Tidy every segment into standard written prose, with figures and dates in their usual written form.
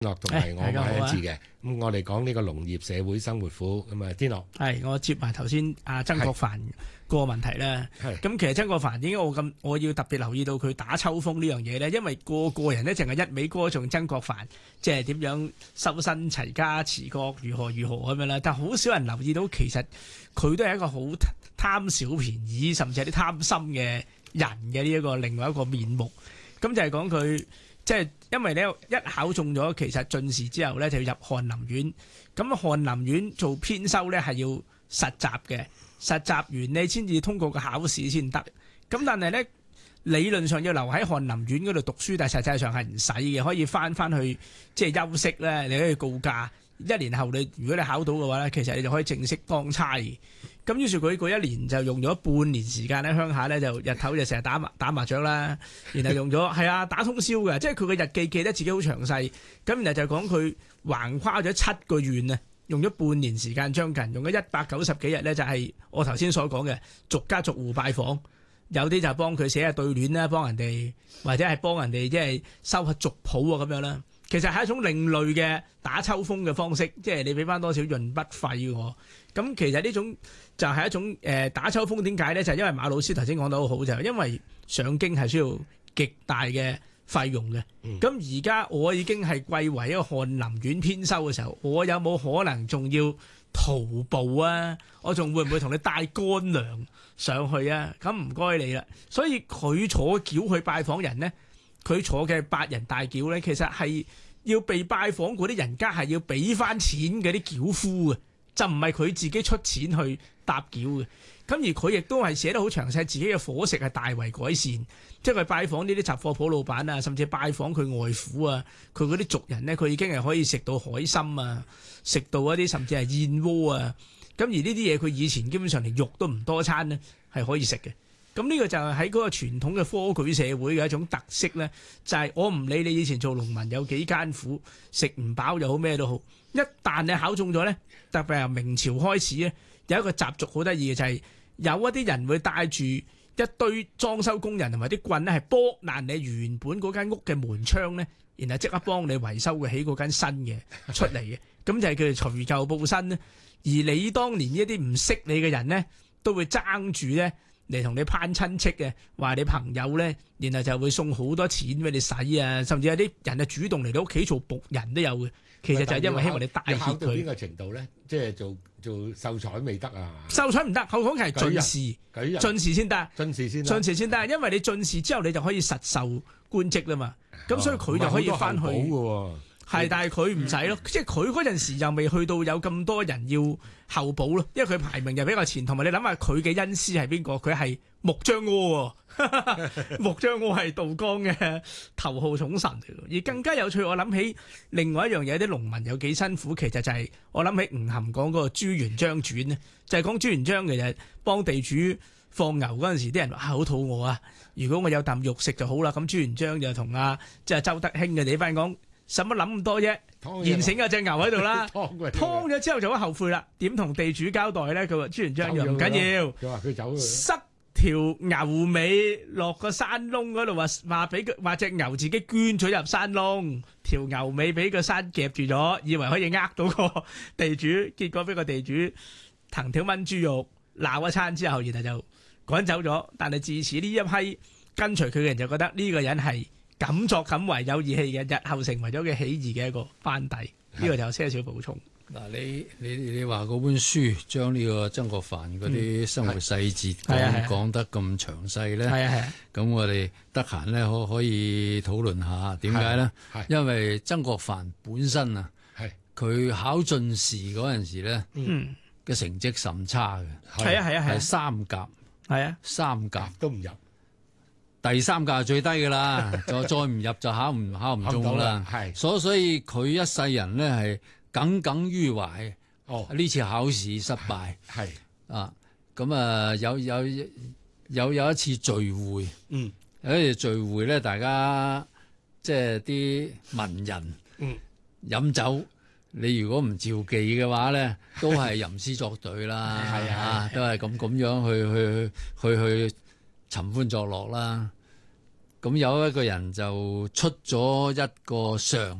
樂同埋我係一致嘅。咁我哋講呢個農業社會生活苦，咁啊，天樂係我接埋頭先阿曾國藩個問題啦。咁其實曾國藩點解我要特別留意到佢打秋風呢樣嘢咧？因為個人咧淨係一味歌頌曾國藩，即係點樣修身齊家治國如何咁樣啦。但好少人留意到其實佢都係一個好貪小便宜，甚至係啲貪心嘅人嘅呢一個另外一個面目。咁就係講佢。即係因為咧一考中咗，其實進士之後咧就要入翰林院。咁翰林院做編修咧係要實習嘅，實習完你先至通過個考試先得。咁但係咧理論上要留喺翰林院嗰度讀書，但係實際上係唔使嘅，可以翻去即係休息咧，你可以告假。1年後如果你考到嘅話咧，其實你就可以正式當差。咁於是佢嗰1年就用咗半年時間喺鄉下咧，就日頭就成日打麻雀啦，然後用咗打通宵嘅，即係佢嘅日記記得自己好詳細。咁然後就講佢橫跨咗7個縣啊，用咗半年時間將近，用咗190幾日咧，就係我頭先所講嘅逐家逐戶拜訪，有啲就幫佢寫下對聯啦，幫人哋或者係幫人哋即係收下族譜啊咁樣啦。其實係一種另類嘅打秋風嘅方式，即係你俾翻多少潤筆費我。咁其實呢種就係一種打秋風，點解咧？就係因為馬老師頭先講得好好，就係因為上京係需要極大嘅費用嘅。咁而家我已經係貴為一個翰林院編修嘅時候，我有冇可能仲要徒步啊？我仲會唔會同你帶乾糧上去啊？咁唔該你啦。所以佢坐轎去拜訪人咧。佢坐嘅8人大轎咧，其實係要被拜訪嗰啲人家係要俾翻錢嘅啲轎夫嘅，就唔係佢自己出錢去搭轎嘅。咁而佢亦都係寫得好詳細，自己嘅伙食係大為改善，即係佢拜訪呢啲雜貨鋪老闆啊，甚至拜訪佢外父啊，佢嗰啲族人咧，佢已經係可以食到海參啊，食到一啲甚至係燕窩啊。咁而呢啲嘢佢以前基本上連肉都唔多餐咧，係可以食嘅。咁呢個就係喺嗰個傳統嘅科舉社會嘅一種特色咧，就係我唔理你以前做農民有幾艱苦，食唔飽又好咩都好，一旦你考中咗咧，特別係明朝開始咧，有一個習俗好得意嘅，就係有一啲人會帶住一堆裝修工人同埋啲棍咧，係剝爛你原本嗰間屋嘅門窗咧，然後即刻幫你維修起嗰間新嘅出嚟嘅，咁就係叫做除舊佈新咧。而你當年呢一啲唔識你嘅人咧，都會爭住咧嚟同你攀親戚嘅，話你朋友咧，然後就會送好多錢俾你使啊，甚至有啲人啊主動嚟你屋企做僕人都有嘅。其實就係因為希望你帶挈佢。考到邊個程度咧？即係做秀才未得啊？ 秀才唔得，後講係進士，進士先得，進士先得，因為你進士之後你就可以實受官職啦嘛。咁所以佢就可以翻去。係，但係佢唔使咯，即係佢嗰陣時又未去到有咁多人要候補咯，因為佢排名又比較前，同埋你諗下佢嘅恩師係邊個？佢係木張柯喎，木張柯係道光嘅頭號寵臣嚟嘅。而更加有趣，我諗起另外一樣嘢，啲農民有幾辛苦，其實就係我諗起吳晗講嗰個朱元璋傳咧，就係講朱元璋其實幫地主放牛嗰陣時，啲人話好肚餓啊，如果我有啖肉食就好啦。咁朱元璋就同即係周德興嘅哋班講。使乜諗咁多啫？現成有隻牛喺度啦，劏咗之後就好後悔啦。點同地主交代咧？佢話朱元璋又唔緊要， 佢話佢走， 塞條牛尾落個山窿嗰度，話俾佢話隻牛自己捐咗入山窿，條牛尾俾個山夾住咗，以為可以呃到個地主，結果俾個地主藤條炆豬肉鬧一餐之後，然後就趕走咗。但係自此呢一批跟隨佢嘅人就覺得呢個人係敢作敢為有義氣嘅，日後成為咗佢起義嘅一個班底。呢個就有些少補充。 嗱，你話嗰本書將呢個曾國藩嗰啲生活細節講得咁詳細咧，咁我哋得閒咧可以討論下點解咧？因為曾國藩本身啊，佢考進士嗰陣時咧，嘅成績甚差嘅，係三甲，三甲都唔入。 第三甲最低㗎啦，再唔入就考唔中㗎啦。所以佢一世人咧係耿耿於懷。呢次考試失敗。咁啊有一次聚會，有一次聚會咧，大家即係啲文人飲酒，你如果唔召妓嘅話咧，都係吟詩作對啦，都係咁樣去尋歡作樂啦，咁有一個人就出咗一個相，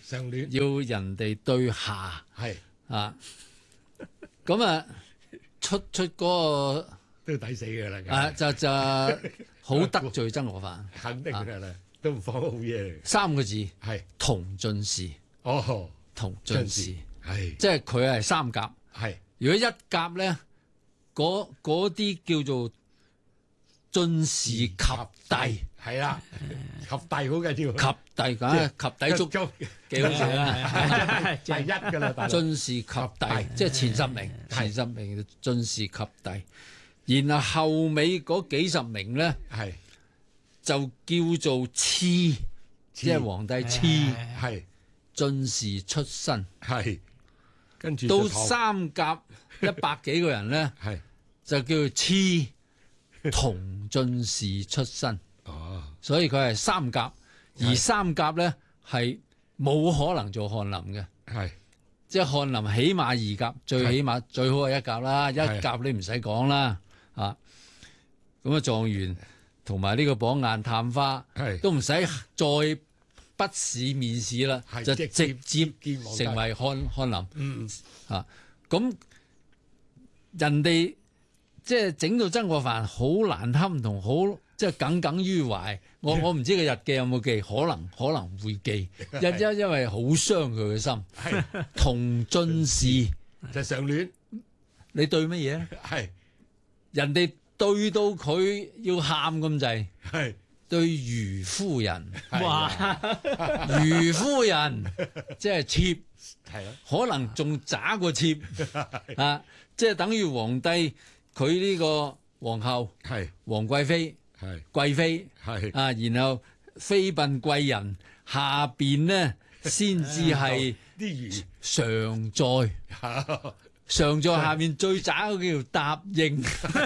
上聯要人哋對下係啊，咁啊出嗰個都抵死㗎啦。 啊就好得罪曾國藩， 肯定㗎啦，都唔放好嘢嚟。 3個字係同進士。 哦， 同進士係即係佢係3甲。 係如果1甲咧，嗰啲叫做進士及第， 係啦，及第好緊要， 及第梗係及第足幾好寫啦， 第一㗎啦，大佬進士及第，即係前10名，前10名進士及第，然後後尾嗰幾十名咧， 係就叫做次，即係皇帝次， 係進士出身， 係跟住到3甲100幾個人咧， 係就叫做次同進士出身。 哦， 所以佢係3甲，而3甲咧係冇可能做翰林嘅， 係即係翰林起碼2甲，最起碼最好係1甲啦，1甲你唔使講啦，啊，咁啊狀元同埋呢個榜眼探花都唔使再筆試面試啦，就直接成為翰林，啊，咁人哋即係整到曾國藩好難堪同好。即係耿耿於懷，我唔知佢日記有冇記，可能會記，因為好傷佢嘅心。同進士就上聯， 你對乜嘢？ 係人哋對到佢要喊咁滯， 係對余夫人，哇！余夫人即係妾，係啊，可能仲渣過妾啊！即係等於皇帝佢呢個皇后係皇貴妃。係貴妃係啊，然後妃嬪貴人下邊呢，先至係啲常在，常在下面最渣嗰叫答應。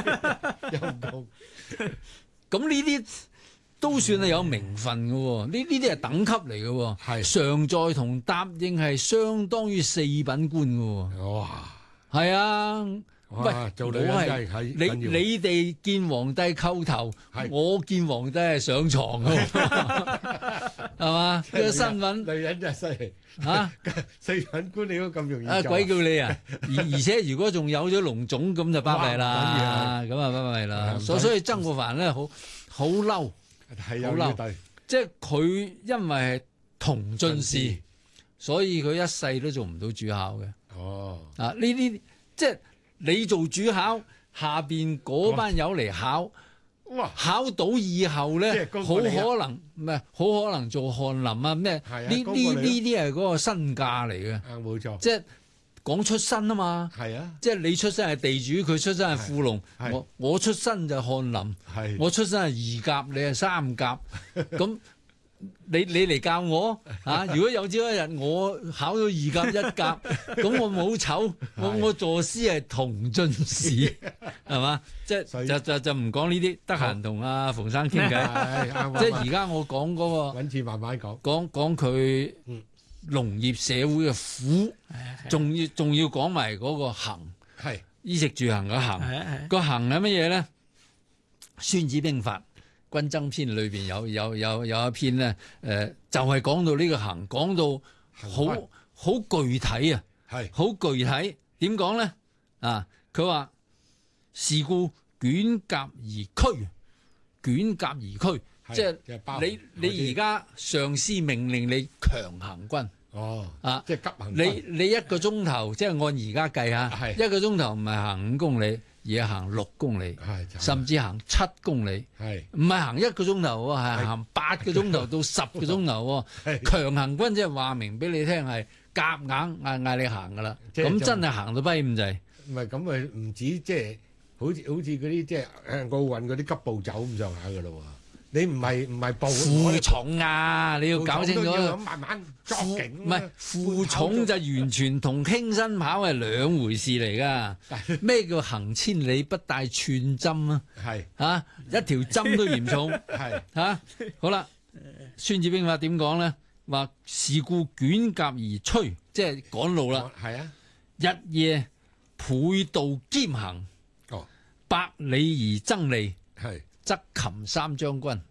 咁呢啲都算係有名分嘅，呢啲係等級嚟嘅。係常在同答應係相當於4品官嘅。哇，係啊。喂， 做女人真係你哋見皇帝叩頭，我見皇帝係上床嘅，係嘛？呢個身份， 女人真係犀利嚇 ，4品官你都咁容易啊！鬼叫你啊！而且如果仲有咗龍種咁就巴閉啦，咁啊巴閉啦。所以曾國藩咧好嬲，好嬲，即係佢因為係同進士，所以佢一世都做唔到主考嘅。哦，啊呢啲即係。你做主考，下邊嗰班友嚟考，哇！考到以後咧，好可能唔係好可能做翰林啊咩？呢啲係嗰個身價嚟嘅。啊，冇錯。即係講出身啊嘛。係啊。即係你出身係地主，佢出身係富農。我出身就翰林。係。我出身係2甲，你係3甲。咁。你嚟教我啊！如果有朝一日我考到2甲1甲，咁我冇醜，我作詩係同進士，係嘛？即係就唔講呢啲，得閒同阿馮生傾偈。即係而家我講嗰個， 揾次慢慢講。 講佢農業社會嘅苦，仲要講埋嗰個行，係衣食住行嘅行。個行係乜嘢咧？《孫子兵法》。軍爭篇裏邊有一篇咧，就係講到呢個行，講到好具體啊，係好具體。點講咧？啊，佢話是故捲甲而驅，捲甲而驅，即係你而家上司命令你強行軍，哦，啊，即係急行軍。你1個鐘頭，即係按而家計下，係1個鐘頭唔係行5公里。而係行6公里，甚至行7公里，唔係行1個鐘頭喎，係行8個鐘頭到10個鐘頭喎。強行軍即係話明俾你聽係夾硬嗌你行噶啦，咁真係行到跛咁滯。 唔係咁咪唔止即係好似嗰啲即係奧運嗰啲急步走咁上下噶咯喎。你唔係步負重啊！你要搞清楚， 慢慢作勁。 唔係負重就完全同輕身跑係兩回事嚟㗎。咩叫行千里不帶寸針啊？係嚇，一條針都嫌重。係嚇，好啦，《孫子兵法》點講咧？話是故捲甲而趨，即係趕路啦。係啊，日夜倍道兼行，100里而爭利。係。則擒3將軍，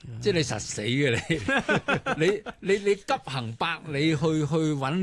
即係你實死嘅你，你急行百里去揾。